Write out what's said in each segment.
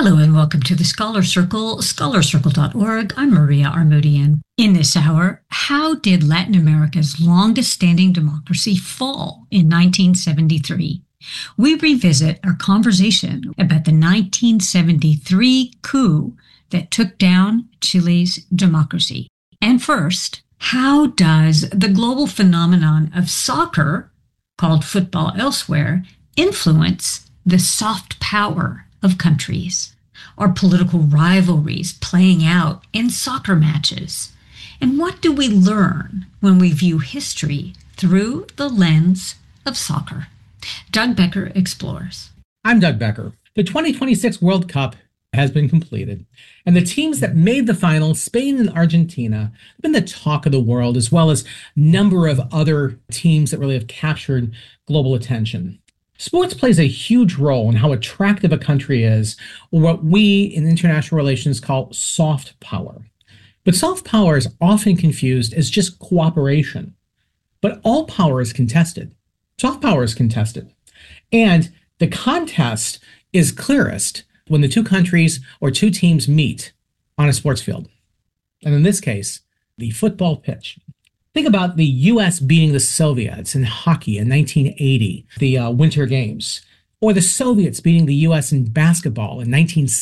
Hello and welcome to the Scholar Circle, scholarcircle.org. I'm Maria Armodian. In this hour, how did Latin America's longest-standing democracy fall in 1973? We revisit our conversation about the 1973 coup that took down Chile's democracy. And first, how does the global phenomenon of soccer, called football elsewhere, influence the soft power of countries? Are political rivalries playing out in soccer matches? And what do we learn when we view history through the lens of soccer? Doug Becker explores. I'm Doug Becker. The 2026 World Cup has been completed, and the teams that made the final, Spain and Argentina, have been the talk of the world, as well as a number of other teams that really have captured global attention. Sports plays a huge role in how attractive a country is, or what we in international relations call soft power. But soft power is often confused as just cooperation. But all power is contested. Soft power is contested. And the contest is clearest when the two countries or two teams meet on a sports field. And in this case, the football pitch. Think about the U.S. beating the Soviets in hockey in 1980, the Winter Games, or the Soviets beating the U.S. in basketball in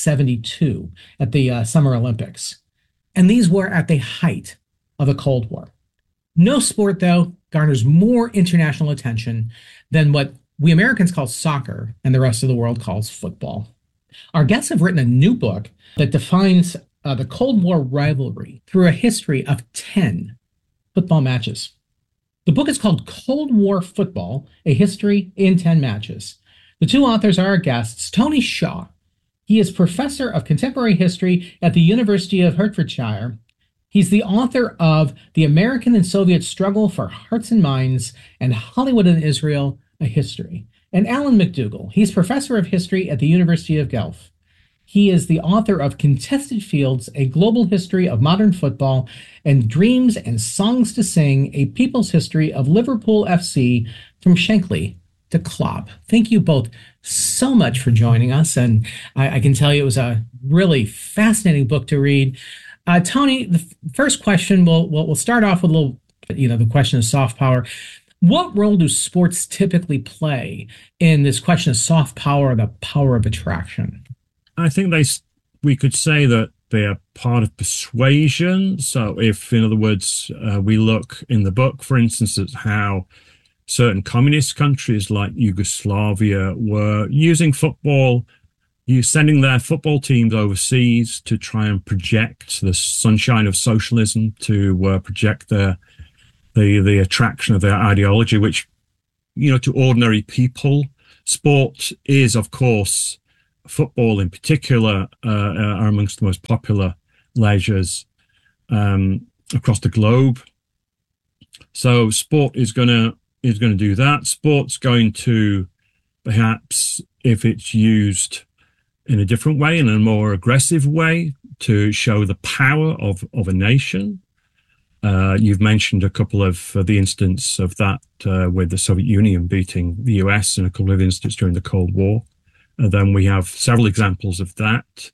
1972 at the Summer Olympics. And these were at the height of the Cold War. No sport, though, garners more international attention than what we Americans call soccer and the rest of the world calls football. Our guests have written a new book that defines the Cold War rivalry through a history of 10 football matches. The book is called Cold War Football, A History in 10 Matches. The two authors are our guests, Tony Shaw. He is professor of contemporary history at the University of Hertfordshire. He's the author of The American and Soviet Struggle for Hearts and Minds and Hollywood and Israel, A History. And Alan McDougall. He's professor of history at the University of Guelph. He is the author of Contested Fields, A Global History of Modern Football, and Dreams and Songs to Sing, A People's History of Liverpool FC from Shankly to Klopp. Thank you both so much for joining us, and I can tell you it was a really fascinating book to read. Tony, the first question, we'll start off with a little, the question of soft power. What role do sports typically play in this question of soft power or the power of attraction? I think we could say that they are part of persuasion. So if, in other words, we look in the book, for instance, at how certain communist countries like Yugoslavia were using football, sending their football teams overseas to try and project the sunshine of socialism, to project the attraction of their ideology, which, to ordinary people, sport is, of course, football in particular, are amongst the most popular leisures across the globe. So sport is going to do that. Sport's going to, perhaps, if it's used in a different way, in a more aggressive way, to show the power of a nation. You've mentioned a couple of the instances of that with the Soviet Union beating the US and a couple of instances during the Cold War. Then we have several examples of that.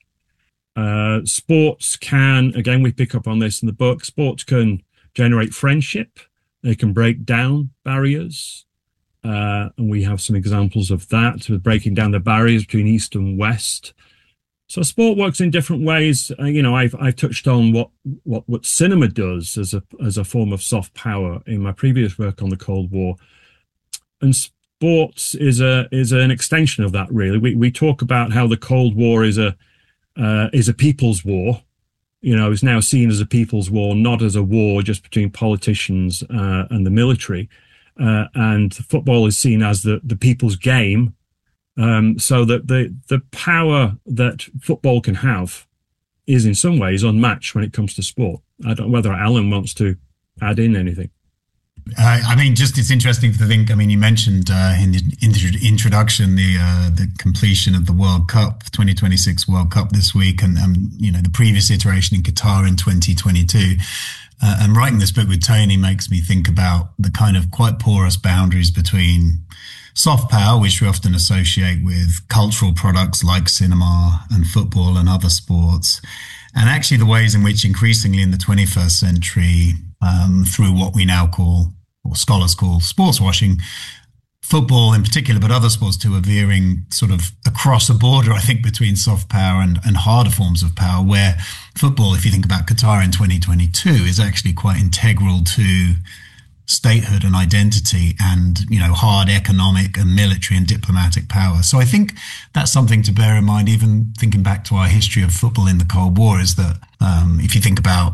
Sports can, again, we pick up on this in the book, sports can generate friendship. They can break down barriers. And we have some examples of that, with breaking down the barriers between East and West. So sport works in different ways. I've touched on what cinema does as a form of soft power in my previous work on the Cold War. And sports is an extension of that, really. We talk about how the Cold War is a people's war. Is now seen as a people's war, not as a war just between politicians and the military. And football is seen as the people's game. So that the power that football can have is in some ways unmatched when it comes to sport. I don't know whether Alan wants to add in anything. It's interesting to think. You mentioned in the introduction the completion of the World Cup, 2026 World Cup this week, and the previous iteration in Qatar in 2022. And writing this book with Tony makes me think about the kind of quite porous boundaries between soft power, which we often associate with cultural products like cinema and football and other sports, and actually the ways in which increasingly in the 21st century, through what we now call, or scholars call, sports washing, football in particular, but other sports too, are veering sort of across a border, I think, between soft power and harder forms of power, where football, if you think about Qatar in 2022, is actually quite integral to statehood and identity and, hard economic and military and diplomatic power. So I think that's something to bear in mind, even thinking back to our history of football in the Cold War, is that if you think about,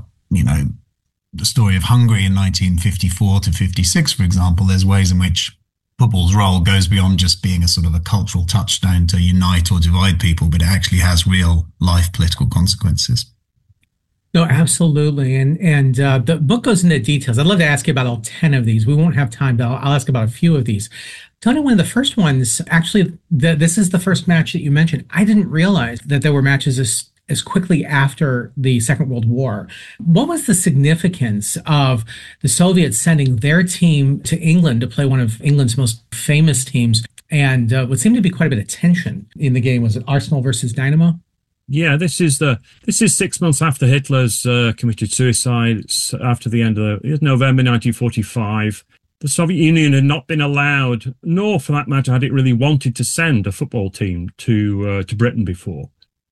the story of Hungary in 1954 to 56, for example, there's ways in which football's role goes beyond just being a sort of a cultural touchstone to unite or divide people, but it actually has real life political consequences. No, absolutely. And the book goes into details. I'd love to ask you about all 10 of these. We won't have time, but I'll ask about a few of these. Tony, one of the first ones, actually, this is the first match that you mentioned. I didn't realize that there were matches as quickly after the Second World War. What was the significance of the Soviets sending their team to England to play one of England's most famous teams? And what seemed to be quite a bit of tension in the game. Was it Arsenal versus Dynamo? Yeah, this is 6 months after Hitler's committed suicide. After the end of November 1945. The Soviet Union had not been allowed, nor for that matter had it really wanted to send a football team to Britain before.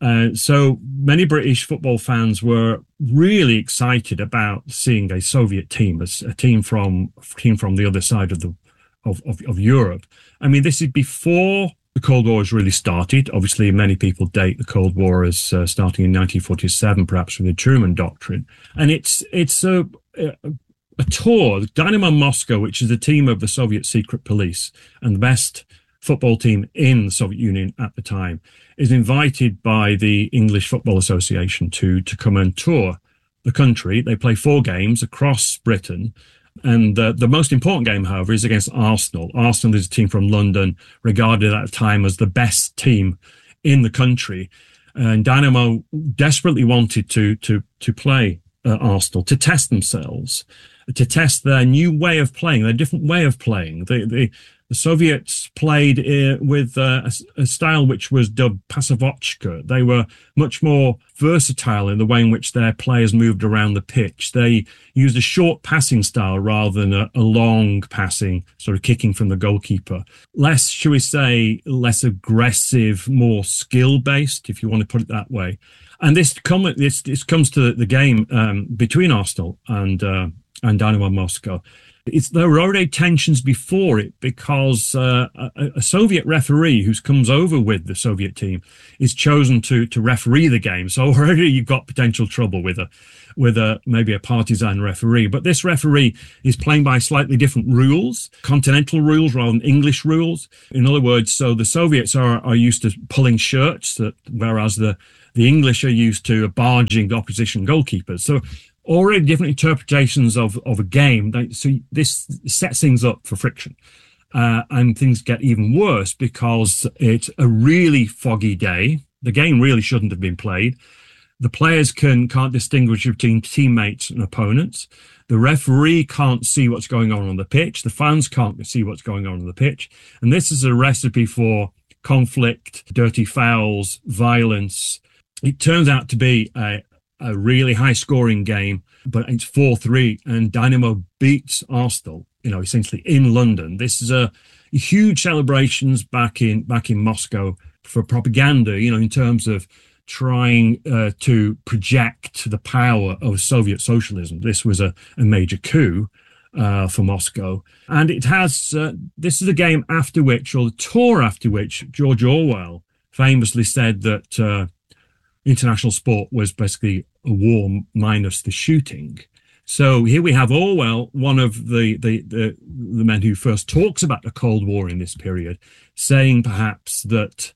So many British football fans were really excited about seeing a Soviet team, as a team from the other side of Europe. I mean, this is before the Cold War has really started. Obviously, many people date the Cold War as starting in 1947, perhaps with the Truman Doctrine. And it's a tour. Dynamo Moscow, which is a team of the Soviet secret police and the best football team in the Soviet Union at the time, is invited by the English Football Association to come and tour the country. They play 4 games across Britain. And the most important game, however, is against Arsenal. Arsenal is a team from London, regarded at the time as the best team in the country. And Dynamo desperately wanted to play Arsenal, to test themselves, to test their new way of playing, their different way of playing. The Soviets played with a style which was dubbed Pasavochka. They were much more versatile in the way in which their players moved around the pitch. They used a short passing style rather than a long passing, sort of kicking from the goalkeeper. Less, shall we say, less aggressive, more skill-based, if you want to put it that way. And this comes to the game between Arsenal and Dynamo Moscow. There were already tensions before it because a Soviet referee who comes over with the Soviet team is chosen to referee the game. So already you've got potential trouble with maybe a partisan referee. But this referee is playing by slightly different rules, continental rules rather than English rules. In other words, so the Soviets are used to pulling shirts, whereas the English are used to barging opposition goalkeepers. So already different interpretations of a game. So this sets things up for friction. And things get even worse because it's a really foggy day. The game really shouldn't have been played. The players can't distinguish between teammates and opponents. The referee can't see what's going on the pitch. The fans can't see what's going on the pitch. And this is a recipe for conflict, dirty fouls, violence. It turns out to be a really high-scoring game, but it's 4-3, and Dynamo beats Arsenal, essentially in London. This is a huge celebrations back in Moscow for propaganda, in terms of trying to project the power of Soviet socialism. This was a major coup for Moscow, and it has. This is a game after which, or the tour after which, George Orwell famously said that international sport was basically a war minus the shooting. So here we have Orwell, one of the men who first talks about the Cold War in this period, saying perhaps that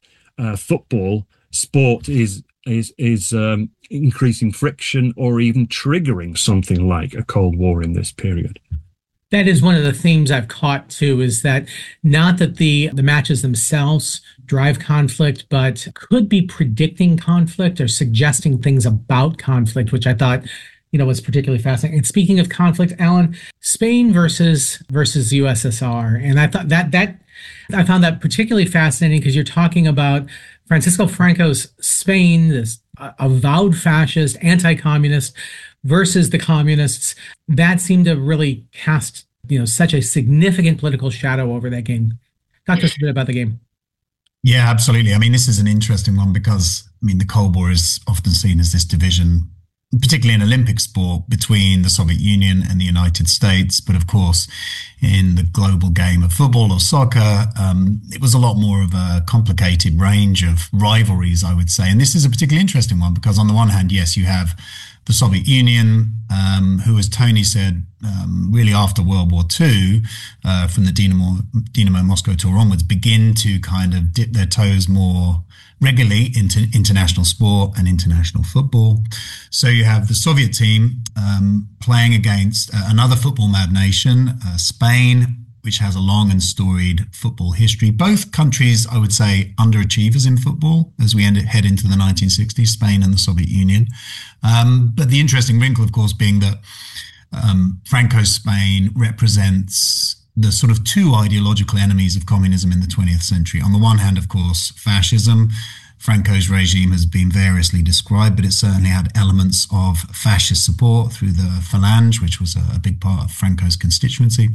sport is increasing friction or even triggering something like a Cold War in this period. That is one of the themes I've caught too, is that not that the matches themselves drive conflict, but could be predicting conflict or suggesting things about conflict, which I thought was particularly fascinating. And speaking of conflict, Alan, Spain versus USSR, and I thought that I found that particularly fascinating because you're talking about Francisco Franco's Spain, this avowed fascist, anti-communist, versus the communists. That seemed to really cast such a significant political shadow over that game. Talk to us a bit about the game. Yeah, absolutely. I mean, this is an interesting one because, the Cold War is often seen as this division, particularly in Olympic sport, between the Soviet Union and the United States. But of course, in the global game of football or soccer, it was a lot more of a complicated range of rivalries, I would say. And this is a particularly interesting one because on the one hand, yes, you have the Soviet Union, who, as Tony said, really after World War II, from the Dynamo Moscow tour onwards, begin to kind of dip their toes more regularly into international sport and international football. So you have the Soviet team playing against another football mad nation, Spain, which has a long and storied football history. Both countries, I would say, underachievers in football as we head into the 1960s, Spain and the Soviet Union. But the interesting wrinkle, of course, being that Franco's Spain represents the sort of two ideological enemies of communism in the 20th century. On the one hand, of course, fascism. Franco's regime has been variously described, but it certainly had elements of fascist support through the Falange, which was a big part of Franco's constituency.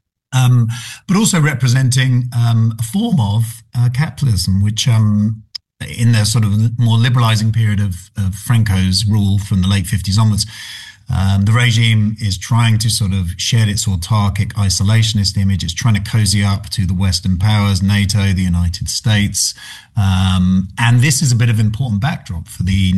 But also representing a form of capitalism, which in the sort of more liberalizing period of Franco's rule from the late 50s onwards, the regime is trying to sort of shed its autarkic isolationist image. It's trying to cozy up to the Western powers, NATO, the United States. And this is a bit of an important backdrop for the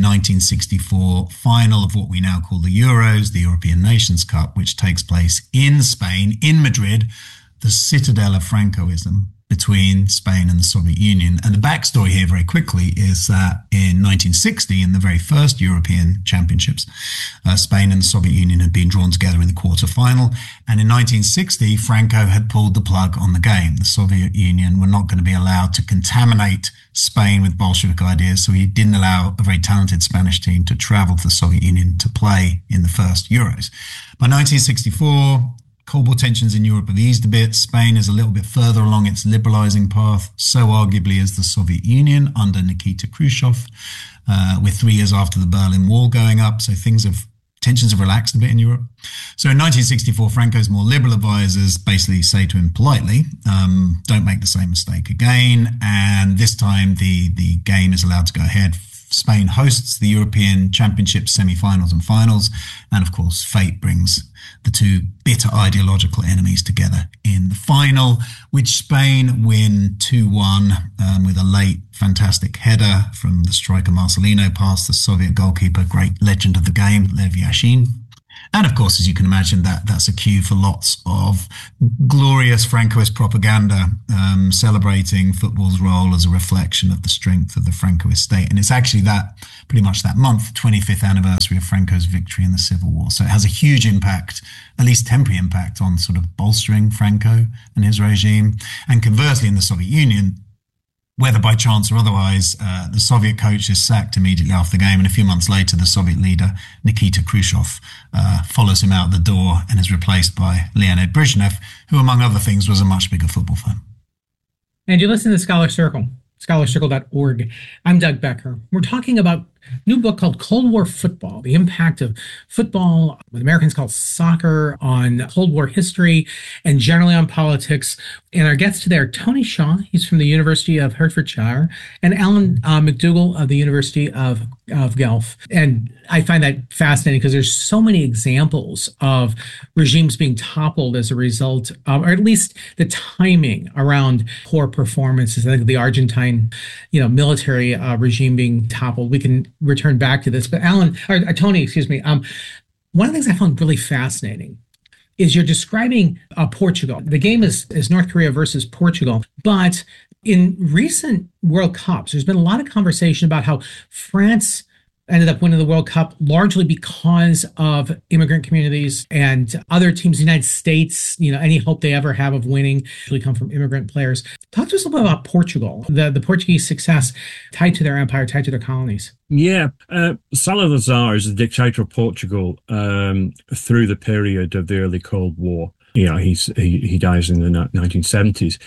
1964 final of what we now call the Euros, the European Nations Cup, which takes place in Spain, in Madrid, the citadel of Francoism between Spain and the Soviet Union. And the backstory here very quickly is that in 1960, in the very first European Championships, Spain and the Soviet Union had been drawn together in the quarterfinal. And in 1960, Franco had pulled the plug on the game. The Soviet Union were not going to be allowed to contaminate Spain with Bolshevik ideas, so he didn't allow a very talented Spanish team to travel to the Soviet Union to play in the first Euros. By 1964, Cold War tensions in Europe have eased a bit. Spain is a little bit further along its liberalizing path, so arguably as the Soviet Union under Nikita Khrushchev. We're 3 years after the Berlin Wall going up, so tensions have relaxed a bit in Europe. So in 1964, Franco's more liberal advisors basically say to him politely, don't make the same mistake again. And this time the game is allowed to go ahead. Spain hosts the European Championship semi-finals and finals. And of course, fate brings the two bitter ideological enemies together in the final, which Spain win 2-1 with a late fantastic header from the striker Marcelino past the Soviet goalkeeper, great legend of the game, Lev Yashin. And of course, as you can imagine, that's a cue for lots of glorious Francoist propaganda, celebrating football's role as a reflection of the strength of the Francoist state. And it's actually pretty much that month, 25th anniversary of Franco's victory in the Civil War. So it has a huge impact, at least temporary impact, on sort of bolstering Franco and his regime. And conversely, in the Soviet Union, whether by chance or otherwise, the Soviet coach is sacked immediately after the game. And a few months later, the Soviet leader, Nikita Khrushchev, follows him out the door and is replaced by Leonid Brezhnev, who, among other things, was a much bigger football fan. And you listen to Scholar Circle, scholarcircle.org. I'm Doug Becker. We're talking about a new book called Cold War Football, the impact of football, what Americans call soccer, on Cold War history and generally on politics. And our guests today are Tony Shaw, he's from the University of Hertfordshire, and Alan McDougall of the University of Guelph. And I find that fascinating because there's so many examples of regimes being toppled as a result of, or at least the timing around poor performances. I think the Argentine, military regime being toppled. We can return back to this, but Tony, excuse me. One of the things I found really fascinating is you're describing Portugal. The game is North Korea versus Portugal, but in recent World Cups, there's been a lot of conversation about how France ended up winning the World Cup largely because of immigrant communities and other teams in the United States. Any hope they ever have of winning usually come from immigrant players. Talk to us a little bit about Portugal, the Portuguese success tied to their empire, tied to their colonies. Yeah, Salazar is the dictator of Portugal through the period of the early Cold War. He dies in the 1970s.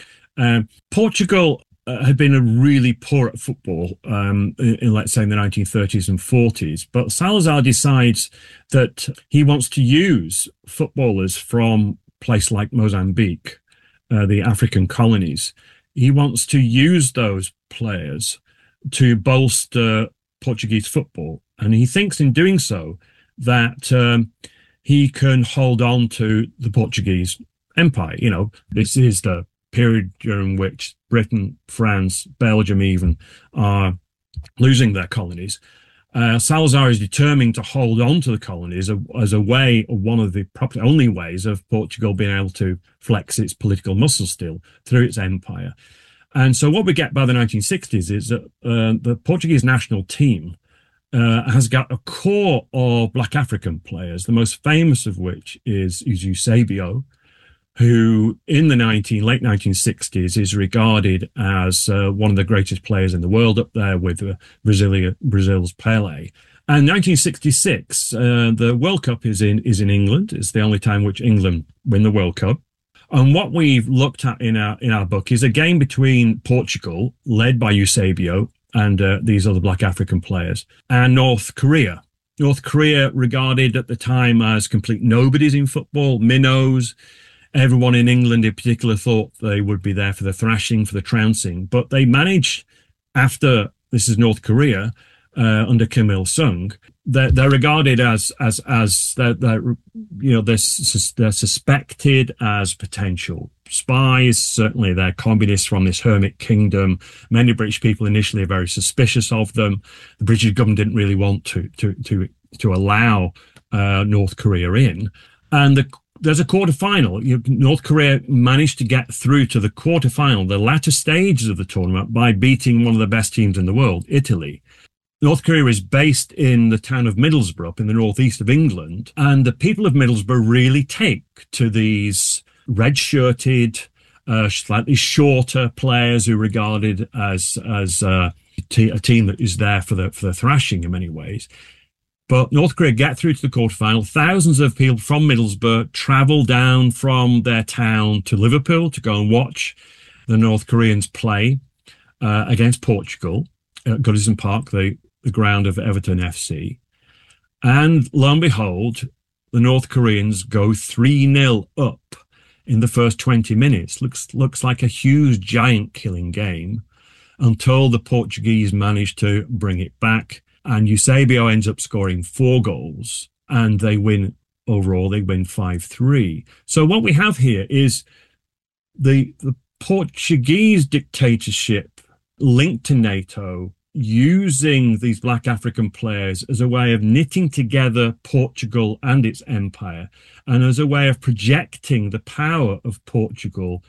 Portugal had been really poor at football let's say, in the 1930s and 40s. But Salazar decides that he wants to use footballers from a place like Mozambique, the African colonies. He wants to use those players to bolster Portuguese football. And he thinks in doing so that he can hold on to the Portuguese empire. This is the period during which Britain, France, Belgium even are losing their colonies. Salazar is determined to hold on to the colonies as a way, one of the probably only ways of Portugal being able to flex its political muscle still through its empire. And so what we get by the 1960s is that the Portuguese national team has got a core of Black African players, the most famous of which is Eusebio, who in the late 1960s is regarded as one of the greatest players in the world, up there with Brazil's Pelé. And 1966, the World Cup is in England. It's the only time which England win the World Cup. And what we've looked at in our book is a game between Portugal, led by Eusebio and these other Black African players, and North Korea. North Korea regarded at the time as complete nobodies in football, minnows. Everyone in England in particular thought they would be there for the thrashing, for the trouncing. But they managed, after, this is North Korea, under Kim Il-sung, they're regarded as they're suspected as potential spies. Certainly they're communists from this hermit kingdom. Many British people initially are very suspicious of them. The British government didn't really want to allow North Korea in. And there's a quarterfinal. North Korea managed to get through to the quarterfinal, the latter stages of the tournament, by beating one of the best teams in the world, Italy. North Korea is based in the town of Middlesbrough up in the northeast of England, and the people of Middlesbrough really take to these red-shirted, slightly shorter players who are regarded as a team that is there for the thrashing in many ways. But North Korea get through to the quarterfinal. Thousands of people from Middlesbrough travel down from their town to Liverpool to go and watch the North Koreans play against Portugal at Goodison Park, the ground of Everton FC. And lo and behold, the North Koreans go 3-0 up in the first 20 minutes. Looks like a huge giant killing game until the Portuguese manage to bring it back. And Eusebio ends up scoring 4 goals, and they win overall. They win 5-3. So what we have here is the Portuguese dictatorship linked to NATO, using these Black African players as a way of knitting together Portugal and its empire, and as a way of projecting the power of Portugal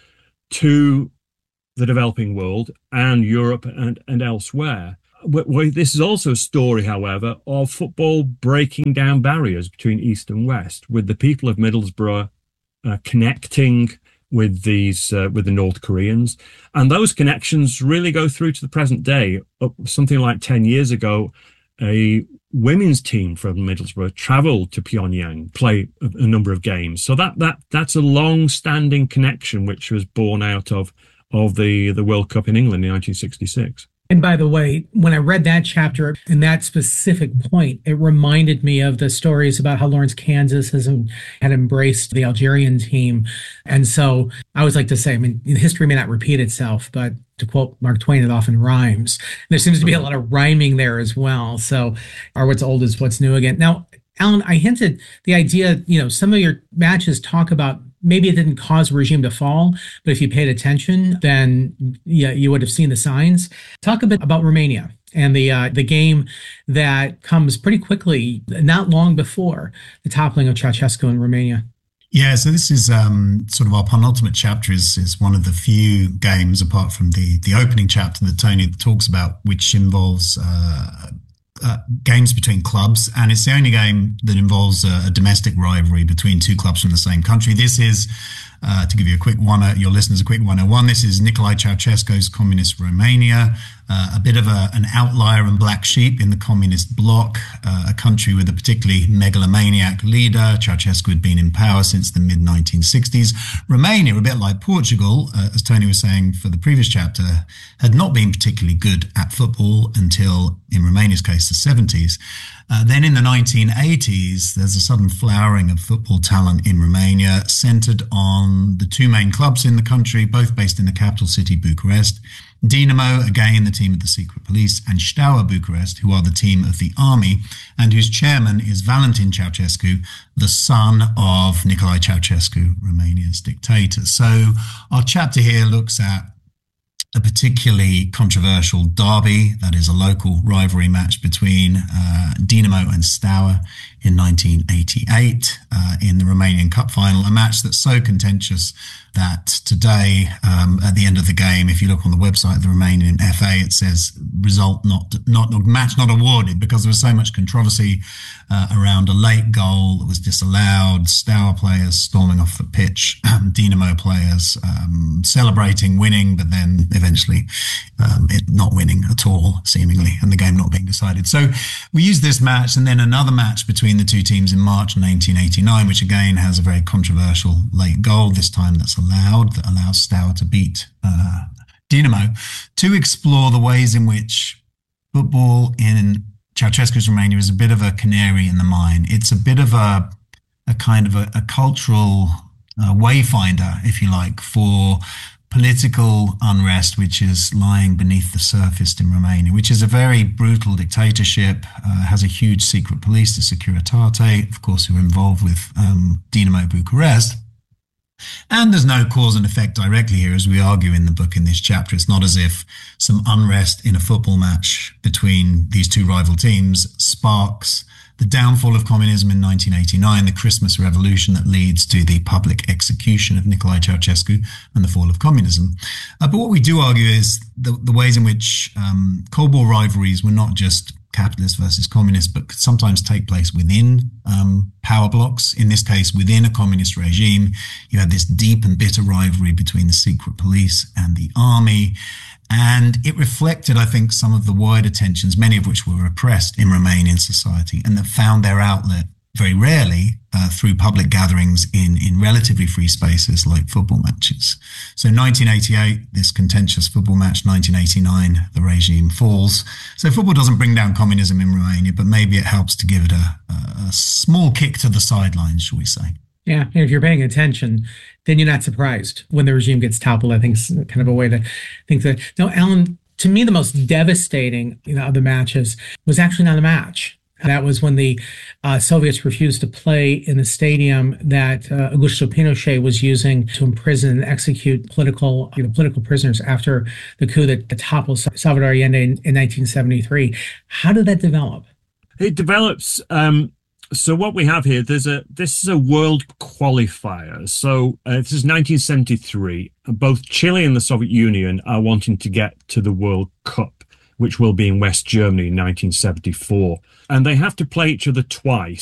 to the developing world and Europe and elsewhere. This is also a story, however, of football breaking down barriers between East and West, with the people of Middlesbrough connecting with the North Koreans. And those connections really go through to the present day. Something like 10 years ago, a women's team from Middlesbrough traveled to Pyongyang, play a number of games. So that's a long-standing connection which was born out of the World Cup in England in 1966. And by the way, when I read that chapter and that specific point, it reminded me of the stories about how Lawrence, Kansas had embraced the Algerian team. And so I always like to say, history may not repeat itself, but to quote Mark Twain, it often rhymes. There seems to be a lot of rhyming there as well. So, or what's old is what's new again. Now, Alan, I hinted the idea, some of your matches talk about maybe it didn't cause a regime to fall, but if you paid attention, then you would have seen the signs. Talk a bit about Romania and the game that comes pretty quickly, not long before the toppling of Ceausescu in Romania. Yeah, so this is sort of our penultimate chapter is one of the few games, apart from the opening chapter that Tony talks about, which involves games between clubs, and it's the only game that involves a domestic rivalry between two clubs from the same country. This is, to give you a quick your listeners a quick 101, this is Nicolae Ceausescu's Communist Romania, a bit of an outlier and black sheep in the communist bloc, a country with a particularly megalomaniac leader. Ceausescu had been in power since the mid-1960s. Romania, a bit like Portugal, as Tony was saying for the previous chapter, had not been particularly good at football until, in Romania's case, the 70s. Then in the 1980s, there's a sudden flowering of football talent in Romania, centered on the two main clubs in the country, both based in the capital city, Bucharest. Dinamo, again, the team of the secret police, and Steaua Bucharest, who are the team of the army, and whose chairman is Valentin Ceausescu, the son of Nicolae Ceausescu, Romania's dictator. So our chapter here looks at a particularly controversial derby, that is a local rivalry match between Dinamo and Steaua in 1988 in the Romanian Cup final, a match that's so contentious that today, at the end of the game, if you look on the website of the Romanian FA, it says match not awarded, because there was so much controversy around a late goal that was disallowed, Steaua players storming off the pitch, Dinamo players celebrating winning, but then eventually it not winning at all, seemingly, and the game not being decided. So we used this match, and then another match between the two teams in March 1989, which again has a very controversial late goal, this time that allows Steaua to beat Dinamo, to explore the ways in which football in Ceausescu's Romania is a bit of a canary in the mine. It's a bit of a kind of a cultural wayfinder, if you like, for political unrest which is lying beneath the surface in Romania, which is a very brutal dictatorship, has a huge secret police, the Securitate, of course, who are involved with Dinamo Bucharest. And there's no cause and effect directly here, as we argue in the book in this chapter. It's not as if some unrest in a football match between these two rival teams sparks the downfall of communism in 1989, the Christmas Revolution that leads to the public execution of Nicolae Ceausescu and the fall of communism. But what we do argue is the ways in which Cold War rivalries were not just capitalist versus communist, but could sometimes take place within power blocks. In this case, within a communist regime, you had this deep and bitter rivalry between the secret police and the army. And it reflected, I think, some of the wider tensions, many of which were repressed in Romanian society, and that found their outlet very rarely through public gatherings in relatively free spaces like football matches. So 1988, this contentious football match, 1989, the regime falls. So football doesn't bring down communism in Romania, but maybe it helps to give it a small kick to the sidelines, shall we say. Yeah, and if you're paying attention, then you're not surprised when the regime gets toppled. I think it's kind of a way to think that. No, Alan, to me, the most devastating of the matches was actually not a match. That was when the Soviets refused to play in the stadium that Augusto Pinochet was using to imprison and execute political prisoners after the coup that toppled Salvador Allende in 1973. How did that develop? It develops. So what we have here, this is a world qualifier. So this is 1973. Both Chile and the Soviet Union are wanting to get to the World Cup, which will be in West Germany in 1974. And they have to play each other twice.